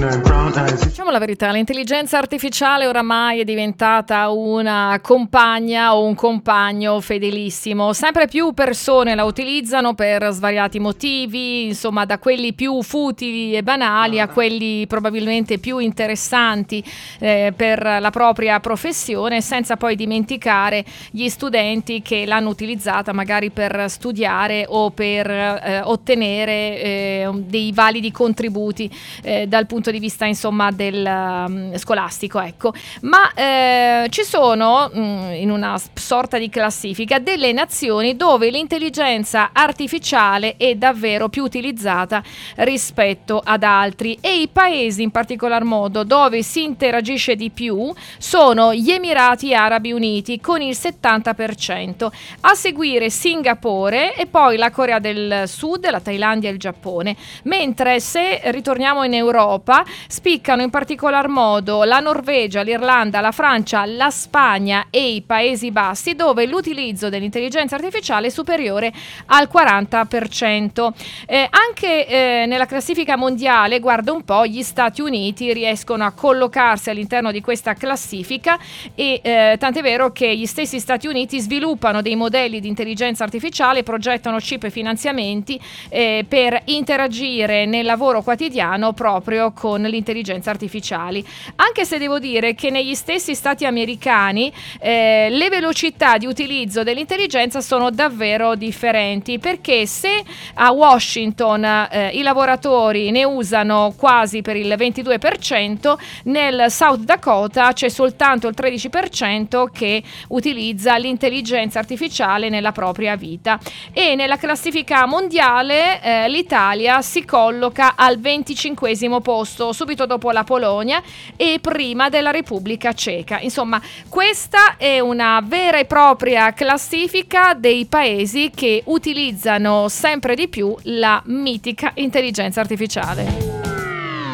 Diciamo la verità, l'intelligenza artificiale oramai è diventata una compagna o un compagno fedelissimo. Sempre più persone la utilizzano per svariati motivi, insomma, da quelli più futili e banali a quelli probabilmente più interessanti per la propria professione, senza poi dimenticare gli studenti che l'hanno utilizzata magari per studiare o per ottenere dei validi contributi dal punto di vista, insomma, del scolastico, ecco. Ma ci sono in una sorta di classifica delle nazioni dove l'intelligenza artificiale è davvero più utilizzata rispetto ad altri, e i paesi in particolar modo dove si interagisce di più sono gli Emirati Arabi Uniti con il 70%, a seguire Singapore e poi la Corea del Sud, la Thailandia e il Giappone. Mentre se ritorniamo in Europa spiccano in particolar modo la Norvegia, l'Irlanda, la Francia, la Spagna e i Paesi Bassi, dove l'utilizzo dell'intelligenza artificiale è superiore al 40%. Anche nella classifica mondiale, guarda un po', gli Stati Uniti riescono a collocarsi all'interno di questa classifica e tant'è vero che gli stessi Stati Uniti sviluppano dei modelli di intelligenza artificiale, progettano chip e finanziamenti per interagire nel lavoro quotidiano proprio con l'intelligenza artificiale. Anche se devo dire che negli stessi stati americani le velocità di utilizzo dell'intelligenza sono davvero differenti, perché se a Washington i lavoratori ne usano quasi per il 22%, nel South Dakota c'è soltanto il 13% che utilizza l'intelligenza artificiale nella propria vita. E nella classifica mondiale l'Italia si colloca al 25° posto, subito dopo la Polonia e prima della Repubblica Ceca. Insomma, questa è una vera e propria classifica dei paesi che utilizzano sempre di più la mitica intelligenza artificiale.